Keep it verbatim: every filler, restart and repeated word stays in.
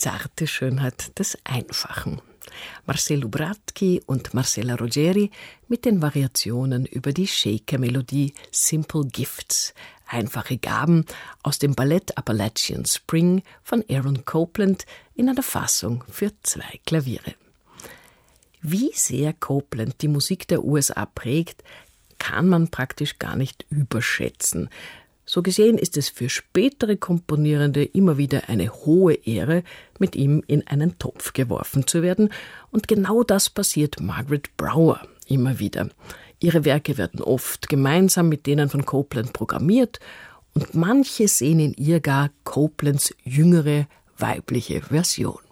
zarte Schönheit des Einfachen. Marcelo Bratky und Marcella Ruggeri mit den Variationen über die Shaker-Melodie Simple Gifts, einfache Gaben aus dem Ballett Appalachian Spring von Aaron Copland in einer Fassung für zwei Klaviere. Wie sehr Copland die Musik der U S A prägt, kann man praktisch gar nicht überschätzen. So gesehen ist es für spätere Komponierende immer wieder eine hohe Ehre, mit ihm in einen Topf geworfen zu werden. Und genau das passiert Margaret Brower immer wieder. Ihre Werke werden oft gemeinsam mit denen von Copland programmiert und manche sehen in ihr gar Coplands jüngere weibliche Version.